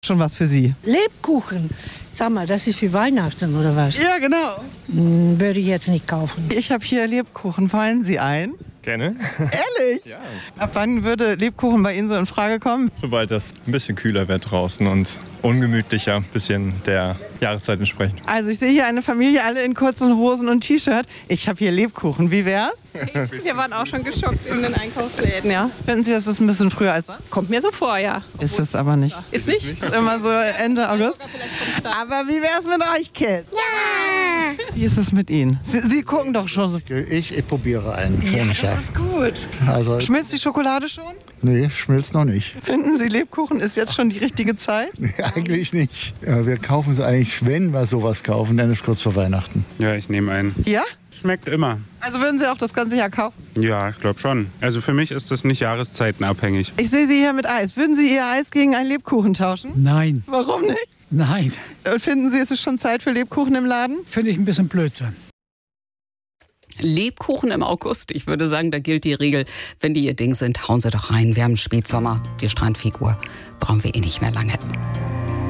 Schon was für Sie? Lebkuchen. Sag mal, das ist für Weihnachten oder was? Ja, genau. Würde ich jetzt nicht kaufen. Ich habe hier Lebkuchen. Fallen Sie ein? Gerne. Ehrlich? Ja. Ab wann würde Lebkuchen bei Ihnen so in Frage kommen? Sobald das ein bisschen kühler wird draußen und ungemütlicher, ein bisschen der Jahreszeit entsprechend. Also ich sehe hier eine Familie, alle in kurzen Hosen und T-Shirt. Ich habe hier Lebkuchen. Wie wär's? Wir waren auch schon geschockt in den Einkaufsläden, ja. Finden Sie, das ist ein bisschen früher als sonst? Kommt mir so vor, ja. Ist es aber nicht. Ist nicht? Ist immer so Ende August. Aber wie wär's mit euch, Kids? Ja! Wie ist es mit Ihnen? Sie gucken doch schon so. Ich probiere einen für mich. Das ist gut. Also, Schmilzt die Schokolade schon? nee, schmilzt noch nicht. Finden Sie, Lebkuchen ist jetzt schon die richtige Zeit? Eigentlich nicht. Ja, wir kaufen es eigentlich, wenn wir sowas kaufen, dann ist kurz vor Weihnachten. Ja, ich nehme einen. Ja? Schmeckt immer. Also würden Sie auch das ganze Jahr kaufen? Ja, ich glaube schon. Also für mich ist das nicht jahreszeitenabhängig. Ich sehe Sie hier mit Eis. Würden Sie Ihr Eis gegen einen Lebkuchen tauschen? Nein, Warum nicht? nein, Finden Sie, es ist schon Zeit für Lebkuchen im Laden? finde ich ein bisschen Blödsinn. Lebkuchen im August. Ich würde sagen, da gilt die Regel, wenn die ihr Ding sind, hauen sie doch rein. Wir haben Spätsommer, die Strandfigur brauchen wir eh nicht mehr lange.